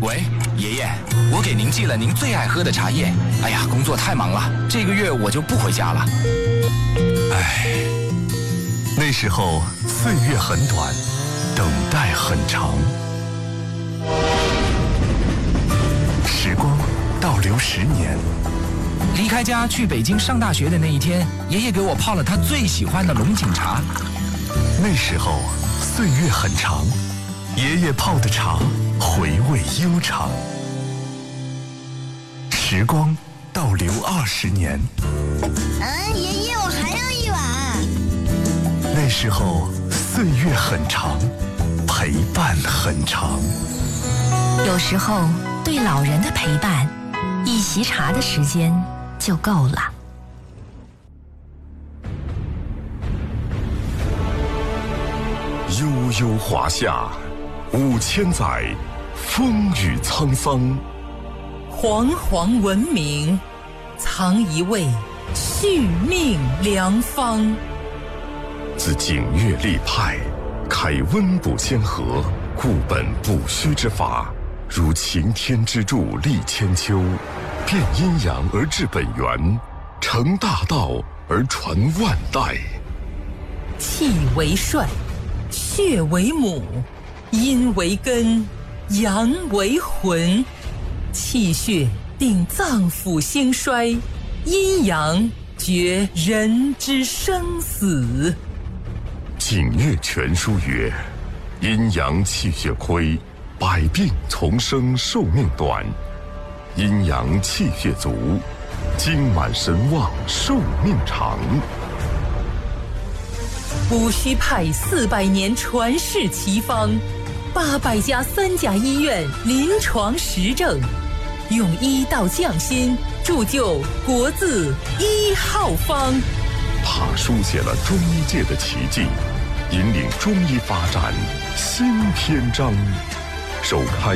喂，爷爷，我给您寄了您最爱喝的茶叶。哎呀，工作太忙了，这个月我就不回家了。 唉，那时候岁月很短，等待很长。时光倒流10年， 离开家去北京上大学的那一天，爷爷给我泡了他最喜欢的龙井茶。 那时候岁月很长，爷爷泡的茶回味悠长。时光倒流20年， 爷爷，我还要一碗。 那时候岁月很长，陪伴很长。 有时候对老人的陪伴，一席茶的时间就够了。 悠悠华夏，5000载，风雨沧桑。 煌煌文明，藏一位续命良方。 自景岳立派，开温补先河，固本不虚之法，如擎天之柱立千秋，变阴阳而治本源，成大道而传万代。 气为帅，血为母，阴为根，阳为魂。气血定脏腑兴衰，阴阳决人之生死。 景岳全书曰：阴阳气血亏，百病丛生，寿命短；阴阳气血足，精满神旺，寿命长。 戊戌派400年传世奇方，800家3甲医院临床实证，用医道匠心，铸就国字1号方。 他书写了中医界的奇迹，引领中医发展新篇章。首开